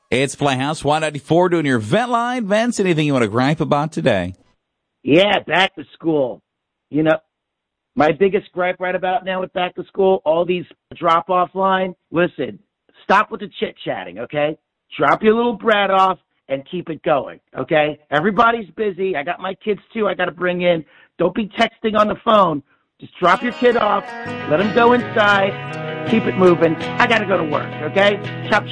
It's Playhouse 194 doing your vent line. Vince, anything you want to gripe about today? Yeah, back to school. You know, my biggest gripe right about now with back to school, all these drop-off line. Listen, stop with the chit-chatting, okay? Drop your little brat off and keep it going, okay? Everybody's busy. I got my kids, too, I got to bring in. Don't be texting on the phone. Just drop your kid off. Let him go inside. Keep it moving. I got to go to work, okay? Chop,